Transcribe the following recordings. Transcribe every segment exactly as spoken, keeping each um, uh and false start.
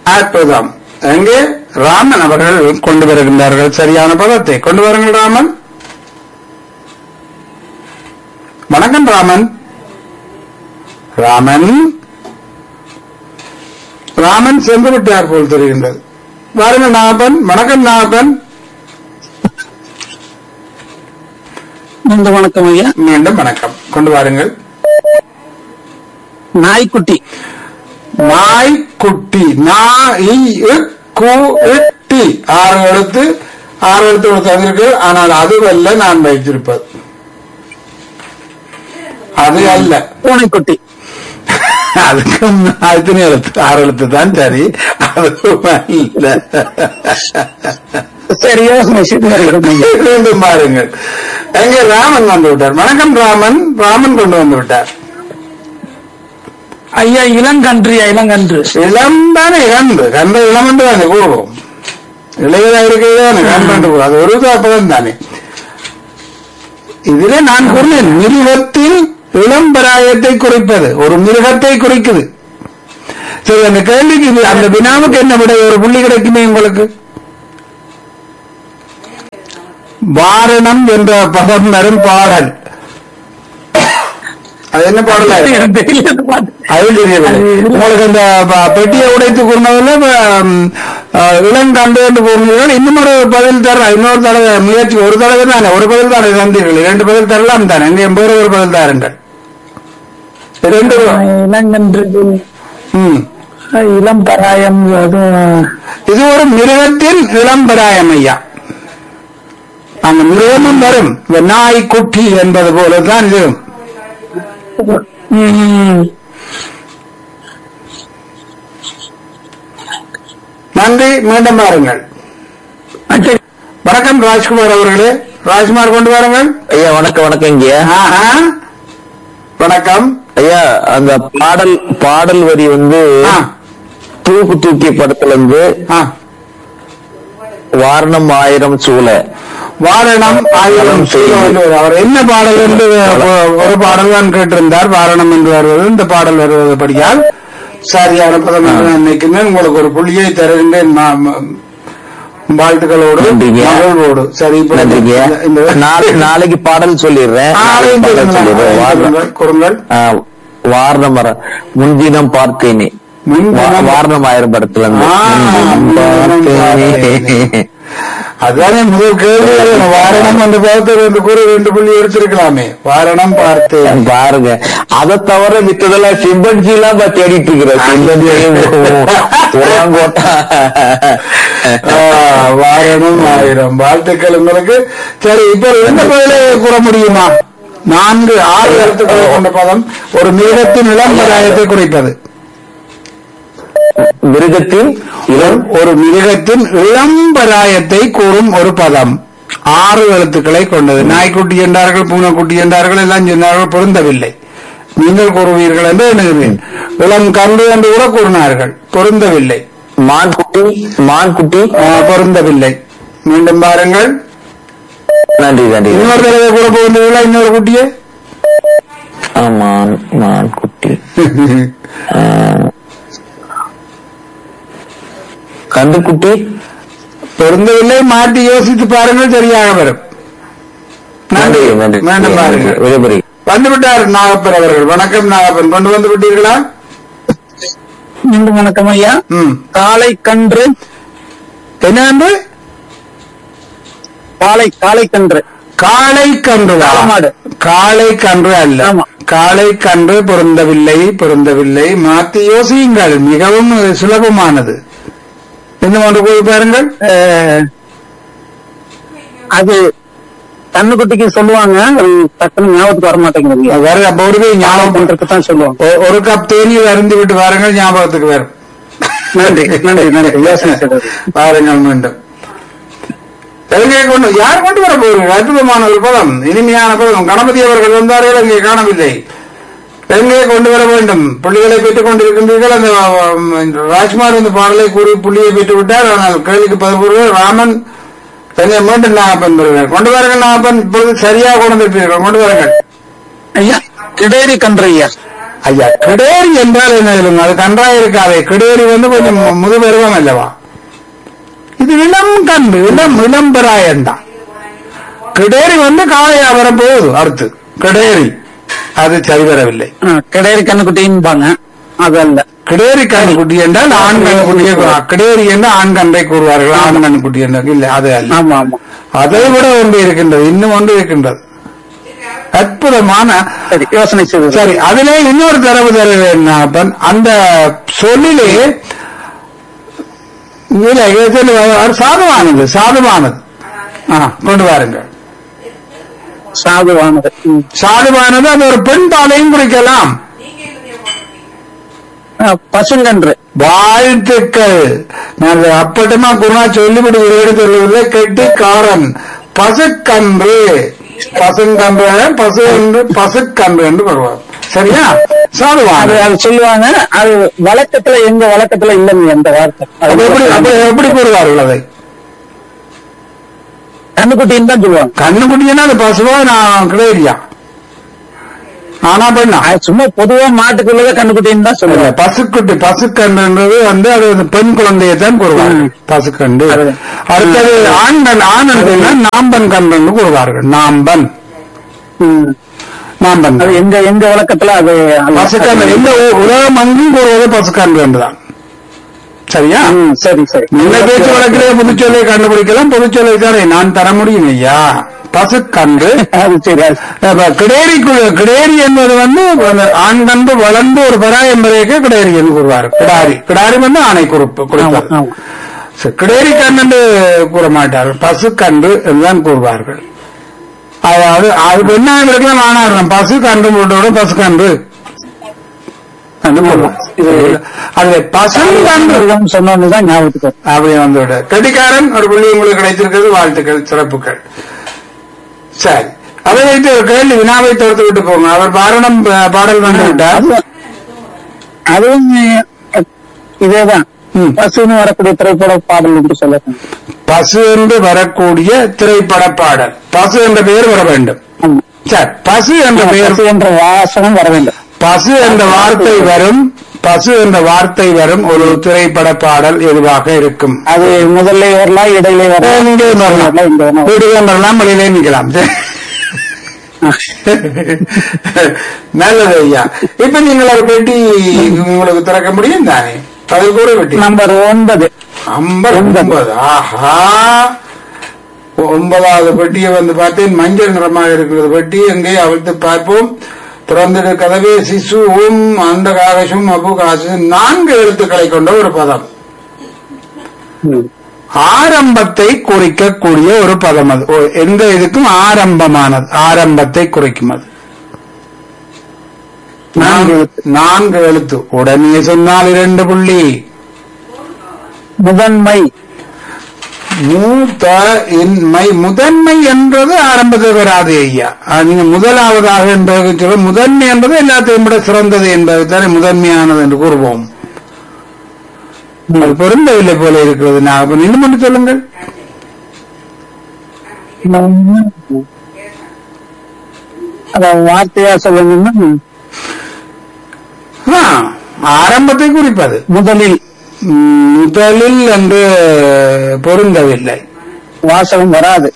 அற்புதம். எங்கே ராமன் அவர்கள் கொண்டு வருகின்றார்கள் சரியான பதத்தை. கொண்டு வருங்கள் ராமன். வணக்கம் ராமன். ராமன் ராமன் சென்று விட்டார் போல் தெரிகின்றது. வாருங்கள் நாகப்பன். வணக்கம் நாகப்பன். மீண்டும் வணக்கம் ஐயா. மீண்டும் வணக்கம். கொண்டு வாருங்கள். நாய்க்குட்டி. நாய்க்குட்டி. நாய்க்குட்டி ஆறு எழுத்து ஆறு எழுத்து தந்திருக்கு. ஆனால் அதுவல்ல நான் வைத்திருப்பது. அது அல்ல. பூனைக்குட்டி. அதுக்கும் எத்தனை எழுத்து? ஆறு எழுத்து தான். சரி, அதுவும் அல்ல. சரியா மீண்டும் பாருங்கள். எங்கே ராமன் வந்து விட்டார். வணக்கம் ராமன். ராமன் கொண்டு வந்து விட்டார். ஐயா இளங்கன்றியா? இளங்கன்று. இளம் தானே கன்று. கன்று இளம் என்று தானே கூறுவோம். இளையதா இருக்கிறது கன்று. அது ஒரு பதம் தானே. இதிலே நான் கூறினேன், மிருகத்தில் இளம் பிராயத்தை குறிப்பது. ஒரு மிருகத்தை குறிக்குது. சரி, அந்த கேள்விக்கு இது- அந்த வினாவுக்கு என்ன விட ஒரு புள்ளி கிடைக்குமே உங்களுக்கு? வாரணம் என்ற பதம் வரும் பாடல். அது என்ன பாடல்? அது தெரியவில்லை. உங்களுக்கு அந்த ப- பெட்டியை உடைத்து கூறினதுல இளங்கண்டு என்று கூறினீர்கள். இன்னும் ஒரு பதில் தர இன்னொரு தடவை முயற்சி. ஒரு தடவை தானே, ஒரு பதில் தானே தந்தீர்கள். இரண்டு பதில் தரலாம் தானே. எங்கே வேறு ஒரு பதில் தாருங்கள். இரண்டு. இளங்கன்று. ம். இளம் பராயம். அது இது ஒரு மிருகத்தின் இளம் பிராயம் ஐயா. அந்த மிருகமும் வரும். இந்த நாய் குட்டி என்பது போலதான் இருக்கும். ம், நன்றி. மீண்டும் பாருங்கள். சரி. வணக்கம் ராஜ்குமார் அவர்களே. ராஜ்குமார் கொண்டு வாருங்கள். ஐயா வணக்கம். வணக்கம் இங்க ஆஹா. வணக்கம் ஐயா. அந்த பாடல் பாடல் வரி வந்து ஆ, தூக்கு தூக்கி படத்துல இருந்து ஆ. வாரணம் ஆயிரம் சூழ வாரணம் ஆயிரம் சூழ என்று வரும். அவர் என்ன பாடல் என்று ஒரு பாடல் தான் கேட்டிருந்தார். வாரணம் என்று வருவது இந்த பாடல் வருவது படியால் சரியான பதம் என்று நான் நினைக்கின்றேன். உங்களுக்கு ஒரு புள்ளியை தருகின்றேன். ம- ம- வாழ்த்துக்களோடு நன்றிங்க. மகிழ்வோடு. சரி, இப்ப நன்றிங்க. இந்த நாளை- நாளைக்கு பாடல் சொல்லிடுறேன். ஆலயம் பாடல் சொல்லிடுறேன். வாரணம். கூறுங்கள், கூறுங்கள். ஆ, வாரணம் வர முன்தினம் பார்த்தேனே. முன்தினம் வாரணம் ஆயிரம் படத்துல இருந்து ஆ, முன்தினம் பார்த்தேனே. அதானே முதல் கேள்வி. வாரணம் என்று பார்த்து ரெண்டு கூறி ரெண்டு புள்ளி எடுத்திருக்கலாமே. வாரணம் பார்த்தேன். பாருங்க, அதை தவிர மித்ததெல்லாம் சிம்பன்சி எல்லாம் நான் தேடிட்டு இருக்கிறேன். சிம்பன்சியும் புறாங்கோட்டா. ஆ, வாரணம் ஆயிரம். வாழ்த்துக்கள் உங்களுக்கு. சரி, இப்ப எந்த பதிலை கூற முடியுமா? நான்கு ஆறு எழுத்துக்களை கொண்ட பதம். ஒரு மிருகத்தின் இளம் பிராயத்தை குறிப்பது. மிருகத்தின் இளம் ஒரு மிருகத்தின் இளம் பிராயத்தை கூறும் ஒரு பதம். ஆறு எழுத்துக்களை கொண்டது. நாய்க்குட்டி என்றார்கள், பூனைக்குட்டி என்றார்கள், எல்லாம் சொன்னார்கள். பொருந்தவில்லை. நீங்கள் கூறுவீர்கள் என்று எண்ணுகிறேன். இளம் கன்று என்று கூட கூறினார்கள். பொருந்தவில்லை. மான்குட்டி. மான்குட்டி. ஆ, பொருந்தவில்லை. மீண்டும் பாருங்கள். நன்றி நன்றி. இன்னொரு தடவை கூட போகின்றீர்களா? இன்னொரு குட்டியே. ஆ, மான் மான்குட்டி. ஆ, கண்டுக்குட்டி. பொருந்தவில்லை. மாற்றி யோசித்து பாருங்கள், சரியாக வரும். நன்றி நன்றி. மீண்டும் பாருங்கள். விடைபெறி. வந்துவிட்டார் நாகப்பன் அவர்கள். வணக்கம் நாகப்பன். கொண்டு வந்து விட்டீர்களா? மீண்டும் வணக்கம் ஐயா. ம். காளை கன்று. என்ன என்று? காளை காளை கன்று. காளை கன்று. காளமாடு. காளை கன்று அல்ல. ஆமா. காளை கன்று பொருந்தவில்லை. பொருந்தவில்லை. மாற்றி யோசியுங்கள். மிகவும் சுலபமானது. என்ன ஒன்று போய் பாருங்கள். அஹ், அது கண்ணுக்குட்டிக்கு சொல்லுவாங்க. அது டக்குனு ஞாபகத்துக்கு வர மாட்டேங்குது. வேற அப்ப ஒரு போய் ஞாபகம் ஞாபகம் பண்றதுக்கு தான் சொல்லுவாங்க. ஒ- ஒரு கப் தேநீர் அருந்து விட்டு பாருங்கள், ஞாபகத்துக்கு வரும். நன்றி நன்றி நன்றி. யோசனை செய்தது. பாருங்கள் மீண்டும். எங்கே கொண்டு யார் கொண்டு வர போகிறீர்கள்? அற்புதமான ஒரு பதம், இனிமையான பதம். கணபதி அவர்கள் வந்தார்கள், அங்கே காணவில்லை. எங்கே கொண்டு வர வேண்டும்? புள்ளிகளை பெற்றுக் கொண்டிருக்கின்றீர்கள். அந்த ஆம், ராஜ்குமார் இந்த பாடலை கூறி புள்ளியை பெற்று விட்டார். ஆனால் கேள்விக்கு பதில் கூறுகிறார் ராமன். எங்கே மீண்டும் நாகப்பன் வருகிறார். கொண்டு வாருங்கள் நாகப்பன். இப்பொழுது சரியாக கொண்டு வந்திருப்பீர்கள். கொண்டு வாருங்கள். ஐயா கிடேரி கன்று ஐயா. ஐயா கிடேரி என்றால் என்ன சொல்லுங்க? அது கன்றாக இருக்காதே. கிடேரி வந்து கொஞ்சம் முதுபெருவம் அல்லவா? இது இளம் கன்று, இளம் இளம்பெறாயண்டா. கிடேரி வந்து காளையா வரப்போகுது அடுத்து. கிடேரி அது சரிவரவில்லை. கிடேரி கண்ணுக்குட்டின்னு அது அல்ல. கிடேரி கண்ணுக்குட்டி என்றால் ஆண் கண்ணுக்குட்டியை, கிடேரி என்று ஆண் கன்றை கூறுவார்கள். ஆண் கண்ணுக்குட்டி என்று இல்லை, அது அல்ல. ஆமா ஆமா. அதை விட ஒன்று இருக்கின்றது, இன்னும் ஒன்று இருக்கின்றது அற்புதமான. சரி, யோசனை செய்வது. சரி, அதிலே இன்னொரு தரவு தருவேன். அந்த சொல்லிலே சாதுவானது, சாதுவானது கொண்டு வாருங்கள். சாதுவானது, சாதுவானது அது ஒரு பெண் பாலையும் குறிக்கலாம். பசுங்கன்று. வாழ்த்துக்கள். நான் அப்பட்டமா குருணா சொல்லிவிட்டு சொல்லவில்லை. கெட்டிக்காரன். பசுக்கன்று, பசுங்கன்று, பசு என்று பசுக்கன்று என்று வருவார். சரியா? சாதுவானது அது சொல்லுவாங்க. அது வழக்கத்துல, எங்க வழக்கத்துல இல்லைங்க அந்த வார்த்தை. எப்படி எப்படி கூறுவார்கள் அதை? கண்ணுக்குட்டின்னு தான் சொல்லுவாங்க. கண்ணுக்குட்டின்னா அது பசுவா நான் கிடையா? ஆனா பெண்ணா? சும்மா பொதுவா மாட்டுக்குள்ளத கண்ணுக்குட்டின்னு தான் சொல்லுவாங்க. பசுக்குட்டி, பசுக்கன்றுன்றது வந்து அது பெண் குழந்தையை தான் கூறுவாங்க. பசுக்கன்று. அடுத்தது ஆண் ஆண் நாம்பன் கன்று கூறுவார்கள். நாம்பன், நாம்பன். அது எங்க எங்க வழக்கத்துல அது பசுக்கன்று. எந்த உலகம் அங்கும் கூறுவது பசுக்கன்று என்றுதான். சரியா? சரி சரி. இந்த பேச்சு வழக்கிலே புதுச்சொல்லை கண்டுபிடிக்கலாம். புதுச்சொல்லை தானே நான் தர முடியும் ஐயா. பசுக்கன்று. கிடேரி, கிடேரி என்பது வந்து ஆண் கன்று வளர்ந்து ஒரு பராயம் வரைக்கும் கிடேரி என்று கூறுவார். கிடாரி, கிடாரி வந்து ஆணை குறிப்பு கொடுப்பார். கிடேரி கன்று கூற மாட்டார்கள், பசுக்கன்று என்றுதான் கூறுவார்கள். அதாவது அது பெண்ணாக இருக்கலாம், ஆனார் பசு கன்று போட்டோட பசுக்கன்று அதுல பசுங்கன்று சொன்னதுதான் ஞாபகத்துக்கு அப்படி வந்துவிட. கெட்டிக்காரன் ஒரு புள்ளி உங்களுக்கு கிடைத்திருக்கிறது. வாழ்த்துக்கள், சிறப்புகள். சரி, அதை வைத்து ஒரு கேள்வி வினாவை தொடுத்து விட்டு போங்க. அவர் பாரணம் பாடல் வந்து விட்டார். அதுவும் இதேதான். பசுன்னு வரக்கூடிய திரைப்பட பாடல் என்று சொல்ல. பசு என்று வரக்கூடிய திரைப்பட பாடல். பசு என்ற பெயர் வர வேண்டும். சரி, பசு என்ற பெயர் என்ற வாசகம் வர வேண்டும். பசு என்ற வார்த்தை வரும். பசு என்ற வார்த்தை வரும் ஒரு திரைப்பட பாடல் எதுவாக இருக்கும்? அது முதல்ல வரலாம், இடையிலே வரலாம், இங்கே வரலாம், வீடுகள் வெளியிலே நிற்கலாம். நல்லது ஐயா. இப்ப நீங்கள் ஒரு பெட்டி உங்களுக்கு திறக்க முடியும் தானே? அதில் கூட பெட்டி நம்பர் ஒன்பது. ஐம்பது ஒன்பது. ஆஹா, ஒன்பதாவது பெட்டியை வந்து பார்த்தேன். மஞ்சள் நிறமாக இருக்கிறது பெட்டி. எங்கே அவிழ்த்து பார்ப்போம். திறந்திட கதவே சிசு ஓம் அந்த காகசும் அபு காசு நான்கு எழுத்துக்களை கொண்ட ஒரு பதம். ஆரம்பத்தை குறிக்கக்கூடிய ஒரு பதம். அது எந்த இதுக்கும் ஆரம்பமானது, ஆரம்பத்தை குறிக்கும். அது நான்கு எழுத்து. உடனே சொன்னால் இரண்டு புள்ளி. முதன்மை, மூத்தன்மை. முதன்மை என்றது ஆரம்பத்தில் வராது ஐயா. நீங்க முதலாவதாக என்பது சொல்ல, முதன்மை என்பது எல்லாத்தையும் விட சிறந்தது என்பது தானே முதன்மையானது என்று கூறுவோம். அது பொருந்தவில்லை போல இருக்கிறது. நான் இன்னும் மட்டும் சொல்லுங்கள். வார்த்தையா சொல்லுங்க. ஆரம்பத்தை குறிப்பது. முதலில், முதலில் என்று பொருந்தவில்லை. வாசகம் வராது.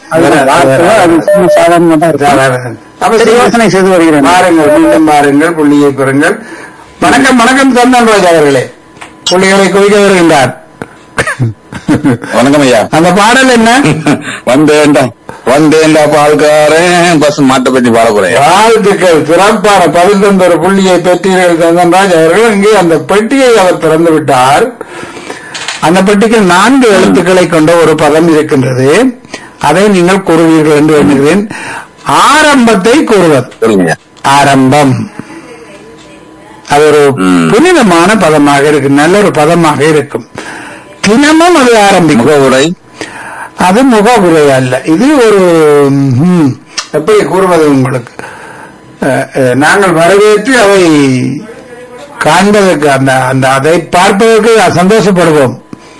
யோசனை செய்து வருகிறேன். பாருங்கள், மீண்டும் பாருங்கள், புள்ளியை பெறுங்கள். வணக்கம், வணக்கம் சந்தன் ராஜ் அவர்களே. புள்ளிகளை குவிக்க வருகின்றார். வணக்கம் ஐயா. அந்த பாடல் என்ன? வந்தேன்டா வந்தேன்டா பால்காரன் பஸ் மாட்டை பற்றி பாட போறேன். வாழ்த்துக்கள், சிறப்பான பதினொன்று ஒரு புள்ளியை பெற்றீர்கள் சந்தன்ராஜ் அவர்கள். இங்கே அந்த பெட்டியை அவர் திறந்து விட்டார். அந்த பெட்டிக்கு நான்கு எழுத்துக்களை கொண்ட ஒரு பதம் இருக்கின்றது. அதை நீங்கள் கூறுவீர்கள் என்று எண்ணுகிறேன். ஆரம்பத்தை கூறுவது. ஆரம்பம் அது ஒரு புனிதமான பதமாக இருக்கு, நல்ல ஒரு பதமாக இருக்கும். தினமும் அது ஆரம்பிக்கும். முகவுரை, அது முகவுரை அல்ல. இது ஒரு எப்படி கூறுவது உங்களுக்கு? நாங்கள் வரவேற்று அதை காண்பதற்கு, அந்த அந்த அதை பார்ப்பதற்கு சந்தோஷப்படுவோம்.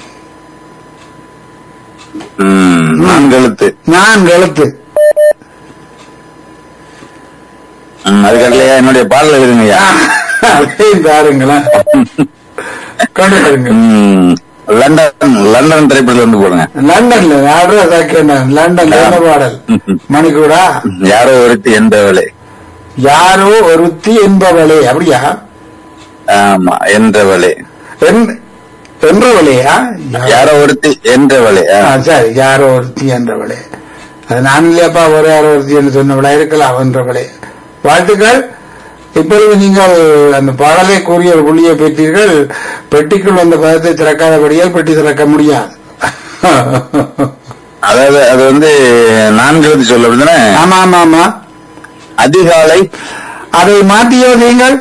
நான்கு எழுத்து. நான்கு எழுத்து. அதுக்கடலையா என்னுடைய பாடல் எழுதுங்கய்யா. அதையும் தாருங்களேன். கொண்டு வருங்க. ம், லண்டன் லண்டன் திரைப்படத்துல இருந்து போடுங்க. லண்டன்ல யாரோ கேட்டேன். லண்டன் என்ன பாடல் மணிக்கூடா? யாரோ ஒருத்தி என்றவளே. யாரோ ஒருத்தி என்பவளே. அப்படியா? ஆமா, என்றவளே. என்- என்றவளையா? யாரோ ஒருத்தி என்றவளே. ஆ. ஆ, சரி, யாரோ ஒருத்தி என்றவளே. அது நான் இல்லையாப்பா, ஒரு யாரோ ஒருத்தி என்று சொன்னவளா இருக்கலாம் என்றவளே. வாழ்த்துக்கள். இப்பொழுது நீங்கள் அந்த பாடலை கூறிய ஒரு புள்ளியை பெற்றீர்கள். பெட்டிக்குள் வந்த பதத்தை திறக்காதபடியால் பெட்டி திறக்க முடியாது. அதாவது அது வந்து நான்கு எழுத்து சொல்ல அப்படிதானே? ஆமா ஆமா ஆமா. அதிகாலை. அதை மாற்றியோ நீங்கள்?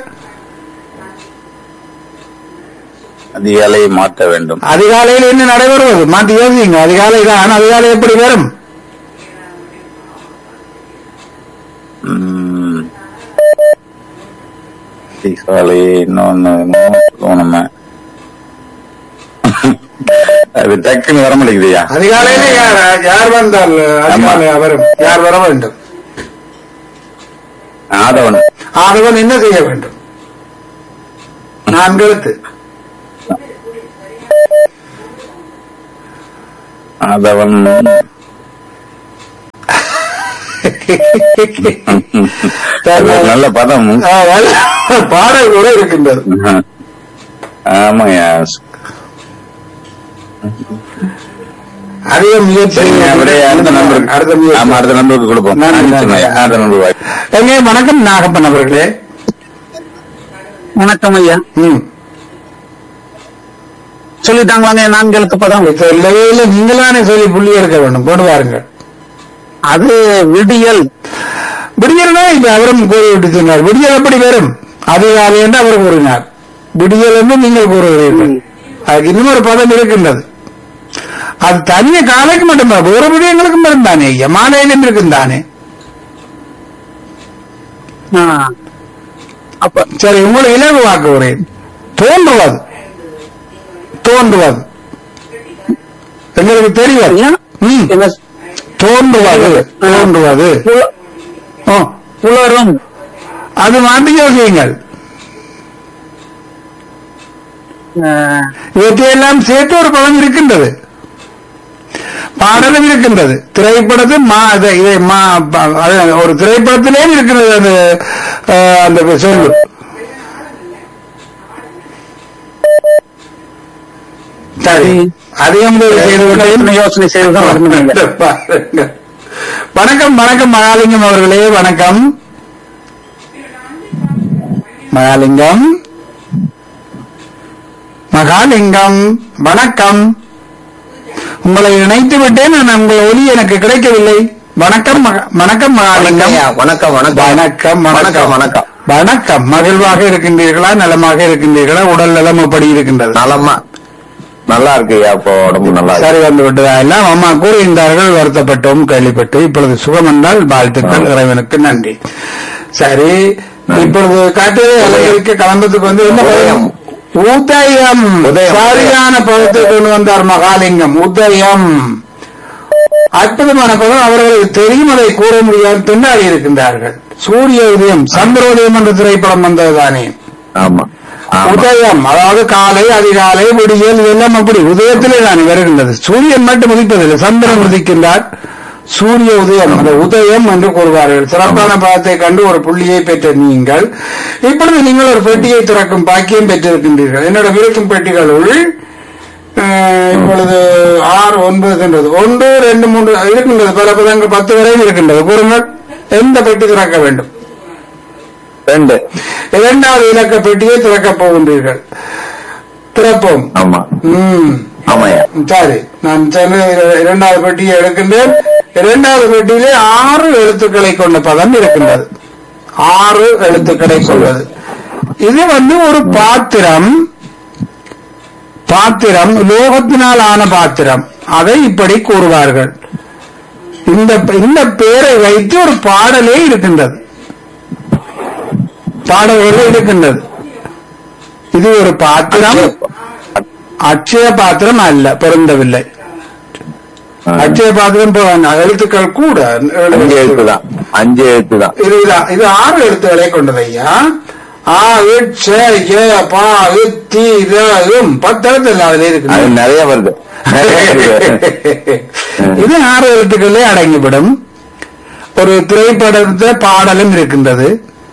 அதிகாலை மாற்ற வேண்டும். அதிகாலையில் என்ன நடைபெறுவது? மாற்றி யோசிங்க. அதிகாலை தான். அதிகாலை எப்படி வரும்? ம், அதிகாலை இன்னொன்னு நம்ம அது டக்குன்னு வர மாட்டேங்குதுயா. அதிகாலையில யார் யார் வந்தால் அதிகாலை வரும்? யார் வர வேண்டும்? ஆதவன். ஆதவன் என்ன செய்ய வேண்டும்? நான்கு எழுத்து. ஆதவன் நல்ல பதம். ஆ, நல்ல பாடல் கூட இருக்கின்றது. ஆமாயா. அதிக முயற்சி. சரிங்க, அப்படியே அடுத்த நம்பருக்கு. அடுத்த ஆமா, முயற்சி. அடுத்த நம்பருக்கு கொடுப்போம். நன்றி, நன்றி. அடுத்த நம்பர் வாய்ப்பு. எங்கே வணக்கம் நாகப்பன் அவர்களே. வணக்கம் ஐயா. ம். சொல்லிட்டாங்களாங்க நான்கு எழுத்து பதம். சொல்லவே இல்லை. நீங்களானே சொல்லி புள்ளி எடுக்க வேண்டும். கொண்டு வாருங்கள். அது விடியல். விடியல் தான் இப்ப அவரும் கூறிவிட்டு சொன்னார். விடியல் எப்படி வரும்? அதிகாலை என்று அவர் கூறினார். விடியல் என்று நீங்கள் கூறுகிறீர்கள். அதுக்கு இன்னும் ஒரு பதம் இருக்கின்றது. அது தனிய காலைக்கு மட்டும்தான், வேற விடயங்களுக்கும் மட்டும்தானே ஐயா. மாலையிலும் இருக்கும் தானே. ஆ. அப்ப சரி, உங்களை இலவு வாக்குகிறேன். தோன்றுவது. தோன்றுவது எங்களுக்கு தெரியாது. ஐயா, ம். என்ன தோன்றுவது. தோன்றுவது. புல- ஓ, புலரும். அது மாற்றி யோசியுங்கள். ஆ, இவற்றையெல்லாம் சேர்த்து ஒரு பதம் இருக்கின்றது. பாடலும் இருக்கின்றது. திரைப்படத்தில் மா அது- இதை மா- ப- அது ஒரு திரைப்படத்திலே இருக்கின்றது. அந்த அஹ், அந்த சொல்லு சரி. அதிகம் செய்து விட்டேன். யோசனை செய்துதான் வரணும். பாருங்க. வணக்கம் வணக்கம் மகாலிங்கம் அவர்களே. வணக்கம் மகாலிங்கம். மகாலிங்கம் வணக்கம். உங்களை இணைத்து விட்டேன். நான் உங்கள் ஒலி எனக்கு கிடைக்கவில்லை. வணக்கம் மக- வணக்கம் மகாலிங்கம். வணக்கம் வணக்கம் வணக்கம் வணக்கம் வணக்கம். வணக்கம். மகிழ்வாக இருக்கின்றீர்களா? நலமாக இருக்கின்றீர்களா? உடல் நலம் எப்படி இருக்கின்றது? நலமா நல்லா இருக்குயா. இப்போ உடம்பு நல்லா இருக்கு. சரி, வந்து விட்டதா எல்லாம்? அம்மா கூறுகின்றார்கள். வருத்தப்பட்டோம், கேள்விப்பட்டு. இப்பொழுது சுகம் என்றால் வாழ்த்துக்கள், இறைவனுக்கு நன்றி. சரி, இப்பொழுது காட்டுரை அலங்கரிக்க கலந்ததுக்கு வந்து என்ன பதம்? உதயம். உதயம். சரியான பதத்தை கொண்டு வந்தார் மகாலிங்கம். உதயம் அற்புதமான பதம். அவர்களுக்கு தெரியும், அதை கூற முடியாது, திண்டாடி இருக்கின்றார்கள். சூரிய உதயம், சந்திரோதயம் என்ற திரைப்படம் வந்ததுதானே. ஆமா ஆமா. உதயம் அதாவது காலை, அதிகாலை, விடியல் இதெல்லாம் அப்படி உதயத்திலே தான் வருகின்றது. சூரியன் மட்டும் உதிப்பதில்லை, சந்திரன் உதிக்கின்றார். சூரிய உதயம், அந்த உதயம் என்று கூறுவார்கள். சிறப்பான பதத்தை கண்டு ஒரு புள்ளியை பெற்ற நீங்கள் இப்பொழுது நீங்கள் ஒரு பெட்டியை திறக்கும் பாக்கியம் பெற்றிருக்கின்றீர்கள். என்னோட விருக்கும் பெட்டிகளுள் அஹ், இப்பொழுது ஆறு ஒன்பது என்றது ஒன்று ரெண்டு மூன்று இருக்கின்றது. பல பதங்கள் பத்து வரையும் இருக்கின்றது. கூறுங்கள், எந்த பெட்டி திறக்க வேண்டும்? ரெண்டு. இரண்டாவது இலக்க பெட்டியை திறக்கப் போகின்றீர்கள். திறப்போம். ஆமா ம். ஆமாயா. சரி, நான் சென்னை இரண்டாவது பெட்டியை எடுக்கின்றேன். இரண்டாவது பெட்டியிலே ஆறு எழுத்துக்களை கொண்ட பதம் இருக்கின்றது. ஆறு எழுத்துக்களை கொண்டது. இது வந்து ஒரு பாத்திரம். பாத்திரம் லோகத்தினால் ஆன பாத்திரம். அதை இப்படி கூறுவார்கள். இந்த இந்த பெயரை வைத்து ஒரு பாடலே இருக்கின்றது. பாடல்கள் இருக்கின்றது. இது ஒரு பாத்திரம். அட்சய பாத்திரம் அல்ல, பொருந்தவில்லை. அட்சய பாத்திரம் போ- எழுத்துக்கள் கூட அஞ்சு எழுத்து தான். அஞ்சு எழுத்து தான். இதுதான். இது ஆறு எழுத்துக்களை கொண்டது ஐயா. ஆ இட் சே ஏ பா இத்தி ரும் பத்தெழுத்து அதுல அது இருக்கு. நிறைய வருது நிறைய வருது. இது ஆறு எழுத்துக்களே அடங்கிவிடும். ஒரு திரைப்படத்தை பாடலும் இருக்கின்றது.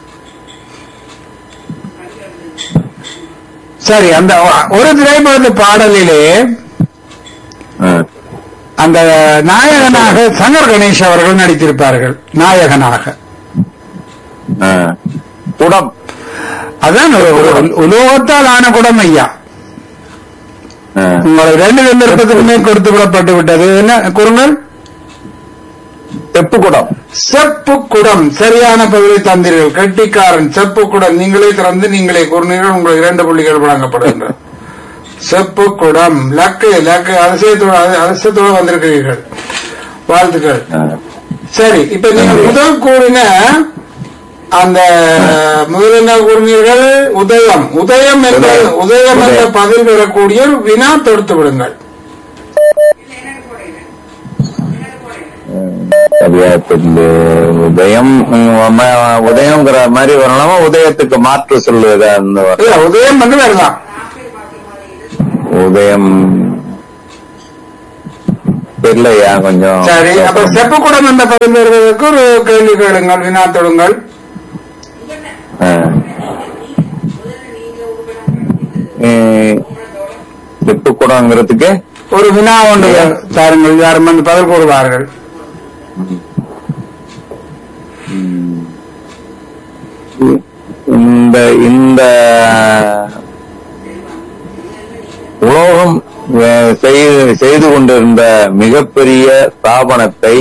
சரி, அந்த ஒரு திரைப்படத்து பாடலிலே ஆ. அந்த நாயகனாக சங்கர் கணேஷ் அவர்கள் நடித்திருப்பார்கள். நாயகனாக ஆ. குடம். அதான் ஒரு ஒரு உலோகத்தால் ஆன குடம் ஐயா. ஆ. உங்களுக்கு ரெண்டு சந்தர்ப்பத்துக்குமே கொடுத்து விடப்பட்டு விட்டது. என்ன கூறுங்கள்? செப்பு குடம். செப்பு குடம். சரியான பதிலை தந்தீர்கள். கெட்டிக்காரன். செப்பு குடம். நீங்களே திறந்து நீங்களே கூறினீர்கள். உங்களுக்கு இரண்டு புள்ளிகள் வழங்கப்படுகின்றன. செப்பு குடம். லக்கு லக்கு அதிசயத்தோடு அதிசயத்தோடு வந்திருக்கிறீர்கள். வாழ்த்துக்கள். ஆ. சரி, இப்ப நீங்க முதல் கூறின அந்த முதல் என்ன கூறினீர்கள்? உதயம். உதயம் என்ற உதயம் என்ற பதில் பெறக்கூடிய ஒரு வினா தொடுத்து விடுங்கள். சரியா தெரியல. உதயம் உம், உதயம்ங்கிற மாதிரி வரலாமா? உதயத்துக்கு மாற்று சொல்லுதா? அந்த இல்ல, உதயம் வந்து வேறதான். உதயம் தெரியலையா கொஞ்சம். சரி, அப்ப செப்பக்குடம் என்ற பதில் பெறுவதற்கு ஒரு கேள்வி கேளுங்கள், வினா தொடுங்கள். ஆ. உம், செப்பு குடங்கிறதுக்கு ஒரு வினா ஒன்று தாருங்கள். யாரும் வந்து பதில் கூறுவார்கள். இந்த இந்த உலோகம் அஹ், செய்- செய்து கொண்டிருந்த மிகப்பெரிய ஸ்தாபனத்தை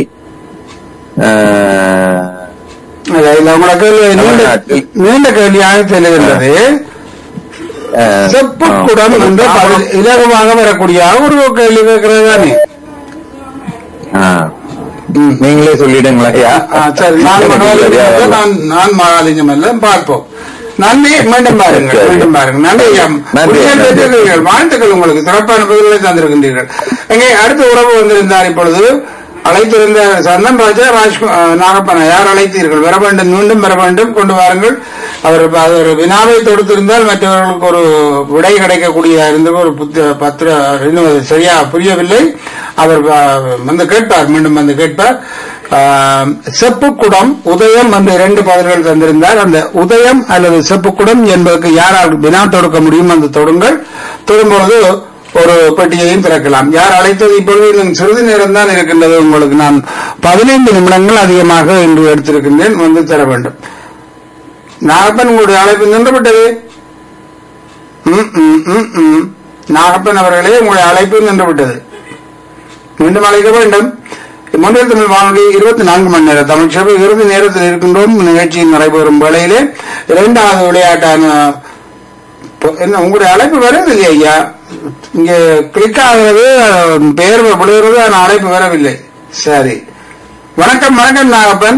அஹ், இல்ல, உங்களை கேள்வி நீண்ட தமிழ்நாட்டில். நீண்ட கேள்வியாக செல்லுகின்றது. அஹ், செப்புக்குடம் ஆ, என்ற பதில் இலகுவாக வரக்கூடிய ஒரு கேள்வி கேட்கிறது தானே? ஆ. நீங்களே சொல்லிடுங்களா ஐயா? ஆ, சரி, நான் மகாலிங்கம் அல்ல, நான் நான் மகாலிங்கம் அல்ல. பார்ப்போம். நன்றி. மீண்டும் பாருங்கள். சரி. மீண்டும் பாருங்கள். நன்றி ஐயா. நன்றி, புதிய நன்றி. பெற்றிருக்கிறீர்கள். வாழ்த்துக்கள். உங்களுக்கு சிறப்பான பதில்களை தந்திருக்கின்றீர்கள். எங்கே அடுத்த உறவு வந்திருந்தார் இப்பொழுது அழைத்திருந்த சந்தன் ராஜா ராஜ் நாகப்பனா. யார் அழைத்தீர்கள்? வர வேண்டும், மீண்டும் வர வேண்டும். கொண்டு வாருங்கள். அவர் அவர் வினாவை தொடுத்திருந்தால் மற்றவர்களுக்கு ஒரு விடை கிடைக்கக்கூடிய இருந்த ஒரு புத்த- பத்திர இன்னும் அது சரியா புரியவில்லை. அவர் வ- வந்து கேட்பார், மீண்டும் வந்து கேட்பார். ஆஹ், செப்புக்குடம் உதயம் என்று இரண்டு பதில்கள் தந்திருந்தார். அந்த உதயம் அல்லது செப்புக்குடம் என்பதற்கு யாரால் வினா தொடுக்க முடியும் அந்த தொடுங்கள். தொடும்பொழுது ஒரு பெட்டியையும் திறக்கலாம். யார் அழைத்தது? இப்பொழுது இன்னும் சிறிது நேரம் தான் இருக்கின்றது. உங்களுக்கு நான் பதினைந்து நிமிடங்கள் அதிகமாக இன்று எடுத்திருக்கின்றேன். வந்து தர வேண்டும். நாகப்பன், உங்களுடைய அழைப்பு நின்றுவிட்டது. ம், ம், ம், ம். நாகப்பன் அவர்களே, உங்களுடைய அழைப்பு நின்றுவிட்டது. மீண்டும் அழைக்க வேண்டும். மொழியில் தமிழ் வானொலி இருபத்தி நான்கு மணி நேரம் தமிழ் சேவை இறுதி நேரத்தில் இருக்கின்றோம். நிகழ்ச்சியில் நடைபெறும் வேளையிலே இரண்டாவது விளையாட்டான என்ன உங்களுடைய அழைப்பு வருது இல்லையா ஐயா? இங்க கிளிக் ஆகிறது, பெயர் விழுகிறது, ஆனால் அழைப்பு வரவில்லை. சரி, வணக்கம். வணக்கம் நாகப்பன்.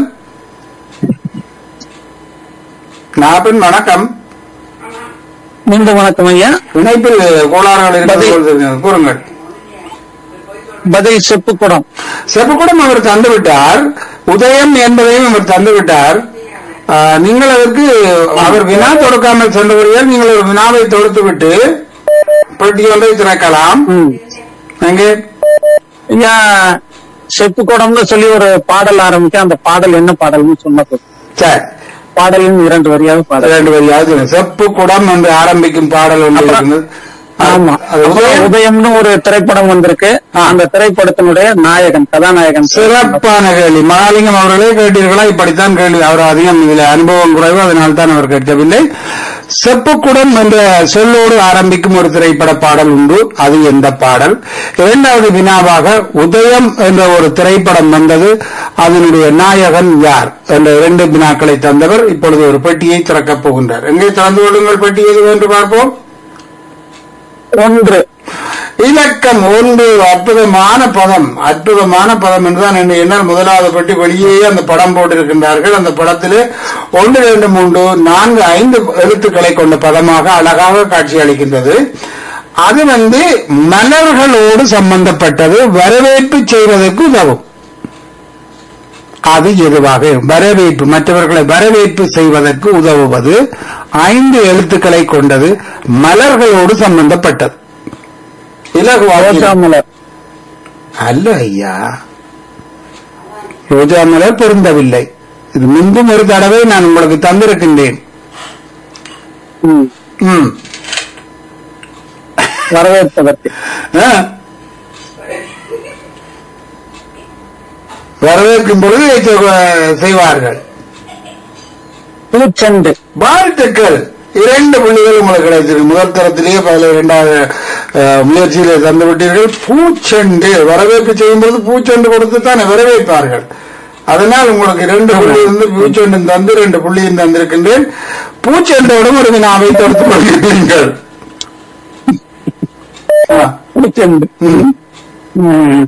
நாகப்பன் வணக்கம். மீண்டும் வணக்கம் ஐயா. இணைப்பில் கோளாறுகள் இருக்கிறது. கூறுங்கள். பதில் செப்பு குடம். செப்புக்குடம் அவர் தந்துவிட்டார். உதயம் என்பதையும் அவர் தந்துவிட்டார். ஆஹ், நீங்கள் அதற்கு அவர் வினா தொடுக்காமல் சென்றபடியால் நீங்கள் ஒரு வினாவை தொடுத்து விட்டு பெட்டி ஒன்றை திறக்கலாம். ம். எங்கே? ஐயா, செப்பு குடம்னு சொல்லி ஒரு பாடல் ஆரம்பிக்க, அந்த பாடல் என்ன பாடல்னு சொன்னா போதும். சரி, பாடலின் இரண்டு வரியாக பாடல். இரண்டு வரியாவது செப்பு குடம் என்று ஆரம்பிக்கும் பாடல் ஒன்று இருக்கிறது. ஆமா. அது உதயம். உதயம்னு ஒரு திரைப்படம் வந்திருக்கு. அந்த திரைப்படத்தினுடைய நாயகன், கதாநாயகன். சிறப்பான கேள்வி. மகாலிங்கம் அவர்களே கேட்டீர்களா? இப்படித்தான் கேள்வி. அவர் அதிகம் இதில் அனுபவம் குறைவு, அதனால் தான் அவர் கேட்கவில்லை. செப்புக்குடம் என்ற சொல்லோடு ஆரம்பிக்கும் ஒரு திரைப்பட பாடல் உண்டு. அது எந்த பாடல்? இரண்டாவது வினாவாக உதயம் என்ற ஒரு திரைப்படம் வந்தது. அதனுடைய நாயகன் யார் என்ற இரண்டு வினாக்களை தந்தவர். இப்பொழுது ஒரு பெட்டியை திறக்கப் போகின்றார். எங்கே திறந்து கொள்ளுங்கள் பெட்டி எது என்று பார்ப்போம். ஒன்று. இலக்கம் ஒன்று. அற்புதமான பதம். அற்புதமான பதம் என்றுதான் என்ன என்னால் முதலாவது பெட்டி வெளியே அந்த படம் போட்டிருக்கின்றார்கள். அந்த படத்திலே ஒன்று, இரண்டு, மூன்று, நான்கு, ஐந்து எழுத்துக்களை கொண்ட பதமாக அழகாக காட்சி அளிக்கின்றது. அது வந்து மலர்களோடு சம்பந்தப்பட்டது. வரவேற்பு செய்வதற்கு உதவும். அது எதுவாக வரவேற்பு மற்றவர்களை வரவேற்பு செய்வதற்கு உதவுவது ஐந்து எழுத்துக்களை கொண்டது மலர்களோடு சம்பந்தப்பட்டது. இலகுவாக மலர். அல்ல ஐயா, ரோஜா மலர் பொருந்தவில்லை. இது முன்பும் ஒரு தடவை நான் உங்களுக்கு தந்திருக்கின்றேன். ம். ம். வரவேற்பதற்கு ஆ. வரவேற்கும் பொழுது இதை செய்வார்கள். பூச்செண்டு. வாழ்த்துக்கள். இரண்டு புள்ளிகள் உங்களுக்கு கிடைச்சிருக்கு. முதல் தரத்திலேயே பல இரண்டாவது அஹ், முயற்சியிலே தந்து விட்டீர்கள். பூச்செண்டு வரவேற்பு செய்யும் பொழுது பூச்செண்டு கொடுத்து தானே வரவேற்பார்கள். அதனால் உங்களுக்கு இரண்டு புள்ளி இருந்து பூச்செண்டும் தந்து ரெண்டு புள்ளியும் தந்திருக்கின்றேன். பூச்செண்டோடும் ஒரு வினாவை தொடுத்துக் கொள்கிறீர்கள். ஆ. பூச்செண்டு. ம். ம்.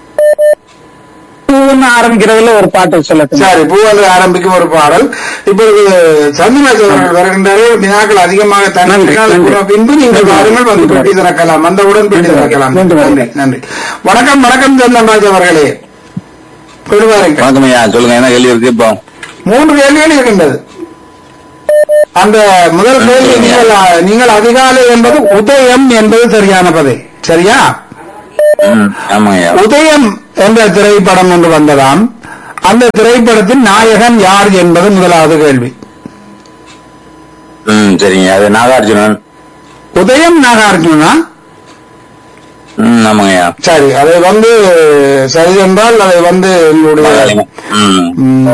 பூன்னு ஆரம்பிக்கிறதுல ஒரு பாட்டு சொல்லட்டும். சரி, பூவன்று ஆரம்பிக்கும் ஒரு பாடல். இப்பொழுது சந்திராஜ் அவர்கள் வருகின்றார்கள். வினாக்கள் அதிகமாக தந்திருக்கால் பின்பு நீங்கள் பாருங்கள், வந்து பெட்டி திறக்கலாம், வந்தவுடன் பெட்டி திறக்கலாம். நன்றி நன்றி. வணக்கம் வணக்கம் சந்திரராஜ் அவர்களே, சொல்லுவாருங்க. வணக்கம் ஐயா, சொல்லுங்க, என்ன கேள்வி இருக்கு இப்போ? மூன்று கேள்விகள் இருக்கின்றது. அந்த முதல் கேள்வி, நீங்கள் நீங்கள் அதிகாலை என்பது உதயம் என்பது சரியான பதை, சரியா? ம், ஆமாங்க ஐயா. உதயம் என்ற திரைப்படம் ஒன்று வந்ததாம். அந்த திரைப்படத்தின் நாயகன் யார் என்பது முதலாவது கேள்வி. ம், சரிங்க, அது நாகார்ஜுனன். உதயம் நாகார்ஜுனா? ம், ஆமாங்க ஐயா. சரி, அதை வந்து சரி என்றால் அதை வந்து எங்களுடைய ம் ம்,